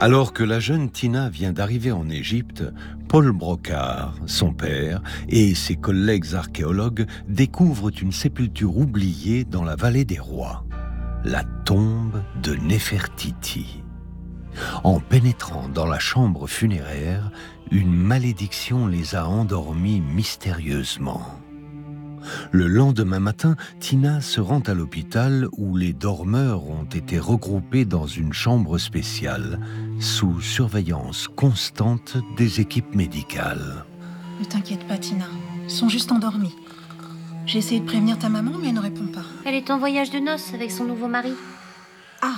Alors que la jeune Tina vient d'arriver en Égypte, Paul Brocard, son père, et ses collègues archéologues découvrent une sépulture oubliée dans la vallée des rois, la tombe de Néfertiti. En pénétrant dans la chambre funéraire, une malédiction les a endormis mystérieusement. Le lendemain matin, Tina se rend à l'hôpital où les dormeurs ont été regroupés dans une chambre spéciale, sous surveillance constante des équipes médicales. Ne t'inquiète pas, Tina. Ils sont juste endormis. J'ai essayé de prévenir ta maman, mais elle ne répond pas. Elle est en voyage de noces avec son nouveau mari. Ah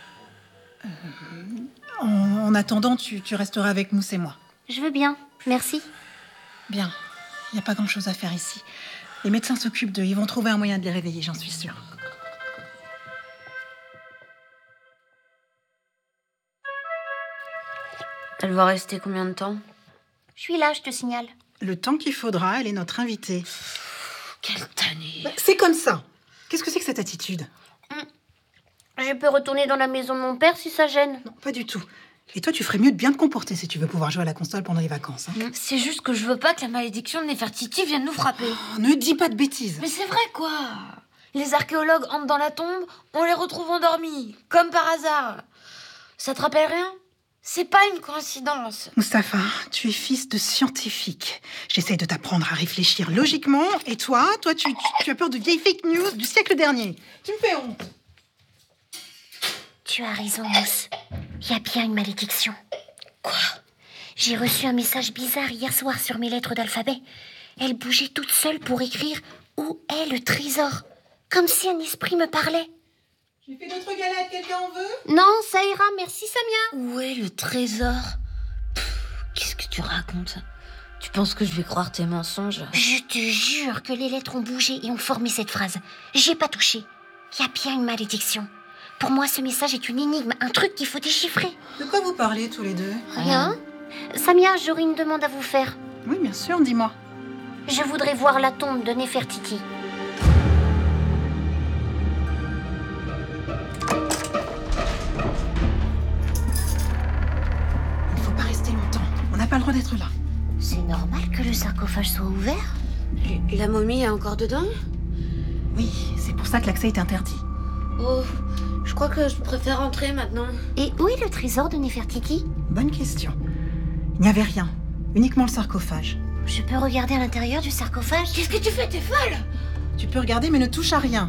En attendant, tu resteras avec nous, c'est moi. Je veux bien, merci. Bien. Il n'y a pas grand-chose à faire ici. Les médecins s'occupent d'eux. Ils vont trouver un moyen de les réveiller, j'en suis sûre. Elle va rester combien de temps? Je suis là, je te signale. Le temps qu'il faudra, elle est notre invitée. Quelle tannée. C'est comme ça. Qu'est-ce que c'est que cette attitude? Je peux retourner dans la maison de mon père si ça gêne. Non, pas du tout. Et toi, tu ferais mieux de bien te comporter si tu veux pouvoir jouer à la console pendant les vacances. C'est juste que je veux pas que la malédiction de Néfertiti vienne nous frapper. Oh, ne dis pas de bêtises. Mais c'est vrai, quoi. Les archéologues entrent dans la tombe, on les retrouve endormis, comme par hasard. Ça te rappelle rien? C'est pas une coïncidence. Mustapha, tu es fils de scientifique. J'essaie de t'apprendre à réfléchir logiquement. Et toi, tu as peur de vieilles fake news du siècle dernier. Tu me fais honte. Tu as raison, Mousse. Il y a bien une malédiction. Quoi? J'ai reçu un message bizarre hier soir sur mes lettres d'alphabet. Elle bougeait toute seule pour écrire « Où est le trésor ?» Comme si un esprit me parlait. J'ai fait d'autres galettes, quelqu'un en veut? Non, ça ira, merci Samia. Où est le trésor? Qu'est-ce que tu racontes? Tu penses que je vais croire tes mensonges? Je te jure que les lettres ont bougé et ont formé cette phrase. J'ai pas touché. Il y a bien une malédiction. Pour moi, ce message est une énigme, un truc qu'il faut déchiffrer. De quoi vous parlez tous les deux? Rien. Samia, j'aurais une demande à vous faire. Oui, bien sûr, dis-moi. Je voudrais voir la tombe de Néfertiti. Il ne faut pas rester longtemps. On n'a pas le droit d'être là. C'est normal que le sarcophage soit ouvert? La momie est encore dedans? Oui, c'est pour ça que l'accès est interdit. Oh, je crois que je préfère entrer maintenant. Et où est le trésor de Néfertiti? Bonne question. Il n'y avait rien. Uniquement le sarcophage. Je peux regarder à l'intérieur du sarcophage? Qu'est-ce que tu fais? T'es folle? Tu peux regarder, mais ne touche à rien.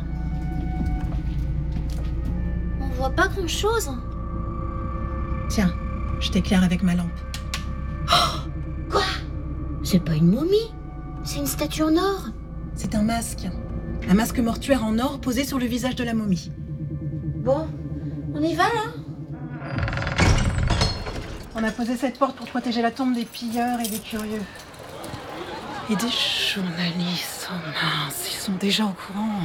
On voit pas grand-chose. Tiens, je t'éclaire avec ma lampe. Quoi? C'est pas une momie. C'est une statue en or. C'est un masque. Un masque mortuaire en or posé sur le visage de la momie. Bon, on y va là? On a posé cette porte pour protéger la tombe des pilleurs et des curieux. Et des journalistes. Oh mince, ils sont déjà au courant.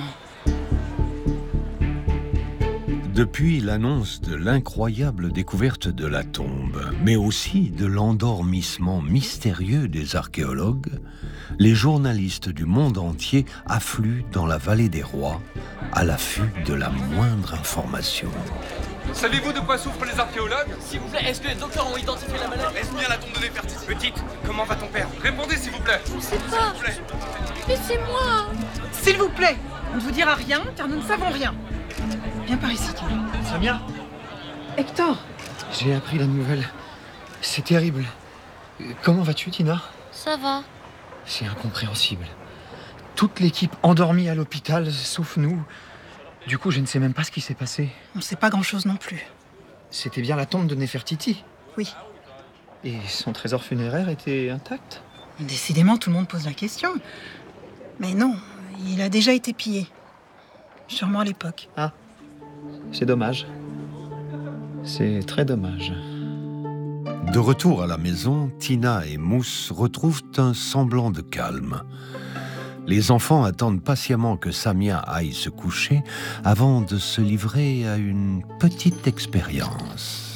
Depuis l'annonce de l'incroyable découverte de la tombe, mais aussi de l'endormissement mystérieux des archéologues, les journalistes du monde entier affluent dans la vallée des rois, à l'affût de la moindre information. Savez-vous de quoi souffrent les archéologues? S'il vous plaît, est-ce que les docteurs ont identifié la maladie? Est-ce bien la tombe de Néfertiti? Petite, comment va ton père? Répondez s'il vous plaît. Je sais pas. Laissez-moi. S'il vous plaît, on ne vous dira rien, car nous ne savons rien. Viens par ici, toi. Samia, Hector, j'ai appris la nouvelle. C'est terrible. Comment vas-tu, Tina? Ça va. C'est incompréhensible. Toute l'équipe endormie à l'hôpital, sauf nous. Du coup, je ne sais même pas ce qui s'est passé. on ne sait pas grand-chose non plus. C'était bien la tombe de Néfertiti. Oui. Et son trésor funéraire était intact? Décidément, tout le monde pose la question. Mais non, il a déjà été pillé. Sûrement à l'époque. Ah, c'est dommage. C'est très dommage. De retour à la maison, Tina et Mousse retrouvent un semblant de calme. Les enfants attendent patiemment que Samia aille se coucher avant de se livrer à une petite expérience.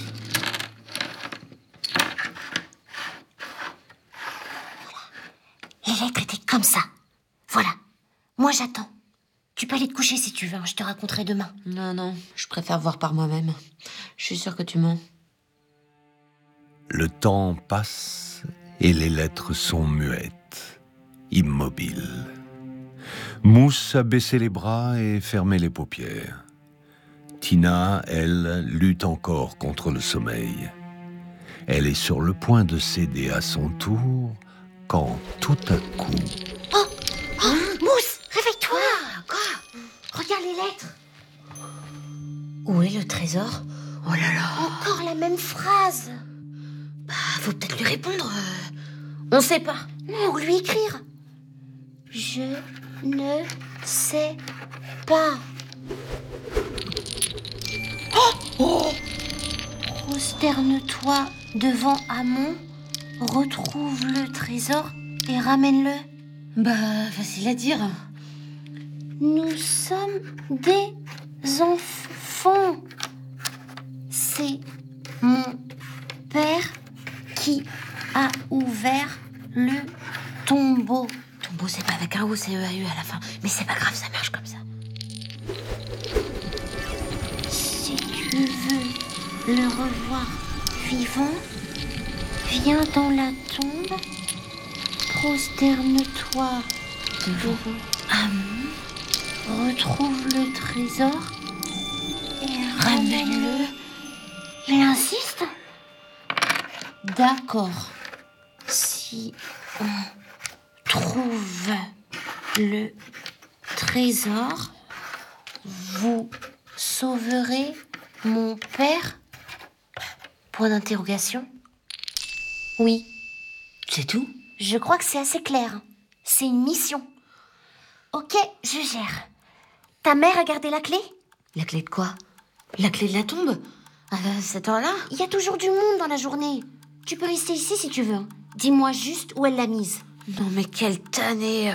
Les lettres étaient comme ça. Voilà. Moi, j'attends. Tu peux aller te coucher si tu veux, je te raconterai demain. Non, je préfère voir par moi-même. Je suis sûre que tu mens. Le temps passe et les lettres sont muettes, immobiles. Mousse a baissé les bras et fermé les paupières. Tina, elle, lutte encore contre le sommeil. Elle est sur le point de céder à son tour quand tout à coup... Mousse, réveille-toi. Quoi? Regarde les lettres. Où est le trésor? Oh là là. Encore la même phrase. Bah, faut peut-être lui répondre. On sait pas. Non, ou lui écrire. Je ne sais pas. Prosterne-toi devant Amon, retrouve le trésor et ramène-le. Bah, facile à dire. Nous sommes des enfants. C'est mon père qui a ouvert le tombeau. Tombeau, c'est pas avec un O, c'est E-A-U à la fin. Mais c'est pas grave, ça marche comme ça. Si tu veux le revoir vivant, viens dans la tombe, prosterne-toi devant Amon, retrouve le trésor et ramène-le. Il insiste. D'accord. Si on trouve le trésor, vous sauverez mon père? Point d'interrogation. Oui. C'est tout? Je crois que c'est assez clair. C'est une mission. Ok, je gère. Ta mère a gardé la clé? La clé de quoi? La clé de la tombe? À cette heure-là? Il y a toujours du monde dans la journée. Tu peux rester ici si tu veux. Dis-moi juste où elle l'a mise. Non mais quelle tannée.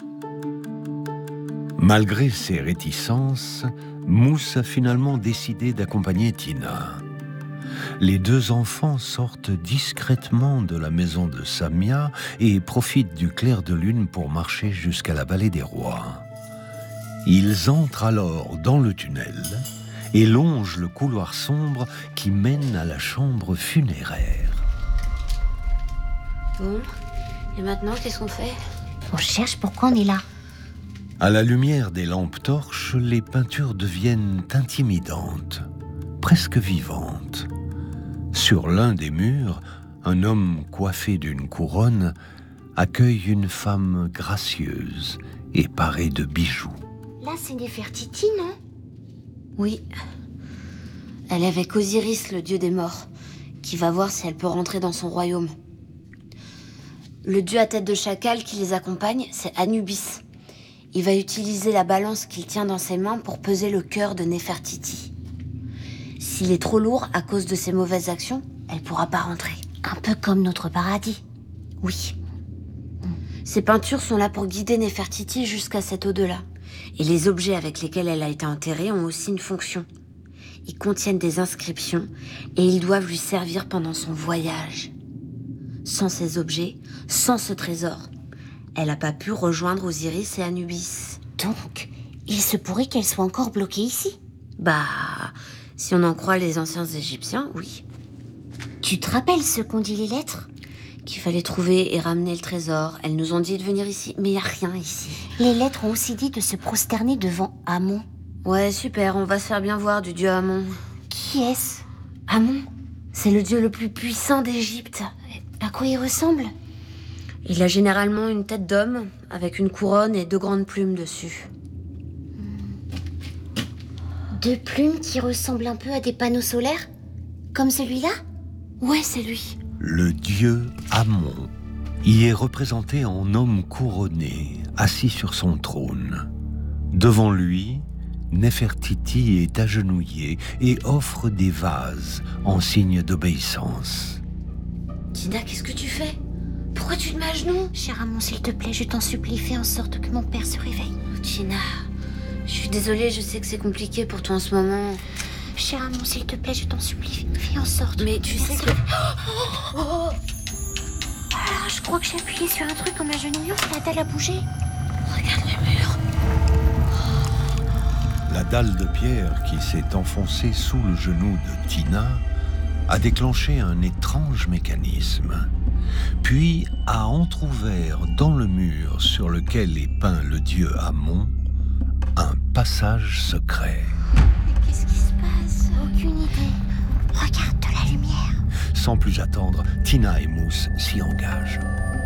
Malgré ses réticences, Mousse a finalement décidé d'accompagner Tina. Les deux enfants sortent discrètement de la maison de Samia et profitent du clair de lune pour marcher jusqu'à la vallée des rois. Ils entrent alors dans le tunnel et longent le couloir sombre qui mène à la chambre funéraire. Bon, et maintenant, qu'est-ce qu'on fait? On cherche pourquoi on est là. À la lumière des lampes torches, les peintures deviennent intimidantes, presque vivantes. Sur l'un des murs, un homme coiffé d'une couronne accueille une femme gracieuse et parée de bijoux. Là, c'est Néfertiti, non? Oui. Elle est avec Osiris, le dieu des morts, qui va voir si elle peut rentrer dans son royaume. Le dieu à tête de chacal qui les accompagne, c'est Anubis. Il va utiliser la balance qu'il tient dans ses mains pour peser le cœur de Néfertiti. S'il est trop lourd à cause de ses mauvaises actions, elle pourra pas rentrer. Un peu comme notre paradis. Oui. Ces peintures sont là pour guider Néfertiti jusqu'à cet au-delà. Et les objets avec lesquels elle a été enterrée ont aussi une fonction. Ils contiennent des inscriptions et ils doivent lui servir pendant son voyage. Sans ces objets, sans ce trésor, elle n'a pas pu rejoindre Osiris et Anubis. Donc, il se pourrait qu'elle soit encore bloquée ici. Bah, si on en croit les anciens Égyptiens, oui. Tu te rappelles ce qu'ont dit les lettres? Qu'il fallait trouver et ramener le trésor. Elles nous ont dit de venir ici, mais il n'y a rien ici. Les lettres ont aussi dit de se prosterner devant Amon. Ouais, super, on va se faire bien voir du dieu Amon. Qui est-ce? Amon, c'est le dieu le plus puissant d'Égypte. À quoi il ressemble? Il a généralement une tête d'homme, avec une couronne et 2 grandes plumes dessus. 2 plumes qui ressemblent un peu à des panneaux solaires? Comme celui-là? Ouais, c'est lui. Le dieu Amon y est représenté en homme couronné, assis sur son trône. Devant lui, Néfertiti est agenouillée et offre des vases en signe d'obéissance. Tina, qu'est-ce que tu fais? Pourquoi tu te mets à genoux? Cher Amon, s'il te plaît, je t'en supplie, fais en sorte que mon père se réveille. Tina, je suis désolée, je sais que c'est compliqué pour toi en ce moment. Cher Amon, s'il te plaît, je t'en supplie, fais en sorte. Mais tu sais que... Alors, je crois que j'ai appuyé sur un truc en m'agenouillant, la dalle a bougé. Regarde le mur. La dalle de pierre qui s'est enfoncée sous le genou de Tina a déclenché un étrange mécanisme, puis a entrouvert dans le mur sur lequel est peint le dieu Amon un passage secret. Qu'est-ce qui se passe? Aucune idée. Regarde de la lumière. Sans plus attendre, Tina et Mousse s'y engagent.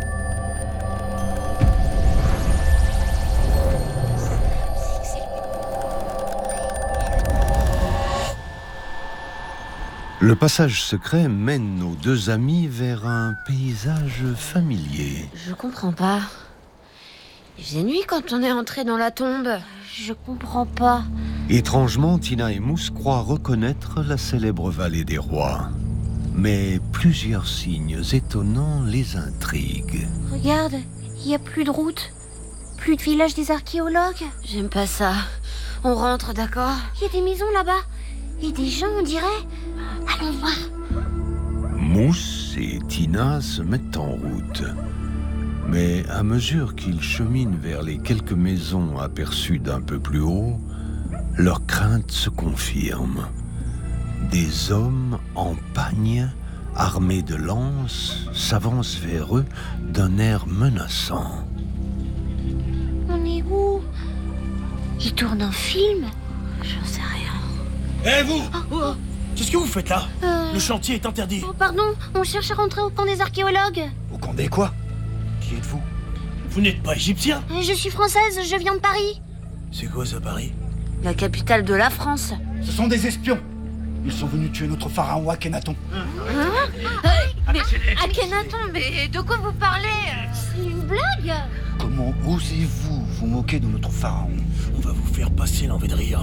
Le passage secret mène nos deux amis vers un paysage familier. Je comprends pas. Il faisait nuit quand on est entré dans la tombe. Je comprends pas. Étrangement, Tina et Mousse croient reconnaître la célèbre vallée des rois. Mais plusieurs signes étonnants les intriguent. Regarde, il n'y a plus de route. Plus de village des archéologues. J'aime pas ça. On rentre, d'accord? Il y a des maisons là-bas. Et des gens, on dirait. Allons voir. Mousse et Tina se mettent en route. Mais à mesure qu'ils cheminent vers les quelques maisons aperçues d'un peu plus haut, leurs craintes se confirment. Des hommes en pagne, armés de lances, s'avancent vers eux d'un air menaçant. On est où? Ils tournent un film? J'en sais rien. Hé, vous! Qu'est-ce que vous faites là? Le chantier est interdit. Oh, pardon, on cherche à rentrer au camp des archéologues. Au camp des quoi? Qui êtes-vous? Vous n'êtes pas égyptien? Je suis française, je viens de Paris. C'est quoi ça, Paris? La capitale de la France. Ce sont des espions. Ils sont venus tuer notre pharaon Akhenaton. Mais Akhenaton, mais de quoi vous parlez? C'est une blague? Comment osez-vous vous moquer de notre pharaon? On va vous faire passer l'envie de rire.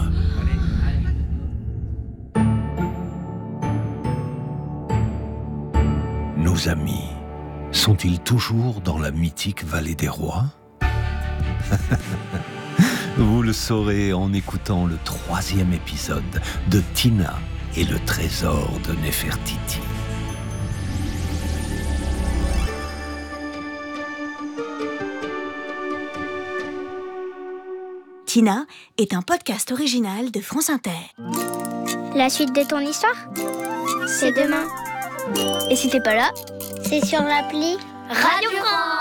Nos amis sont-ils toujours dans la mythique vallée des rois? Vous le saurez en écoutant le 3e épisode de Tina et le trésor de Néfertiti. Tina est un podcast original de France Inter. La suite de ton histoire, c'est demain. Et si t'es pas là, c'est sur l'appli Radio France.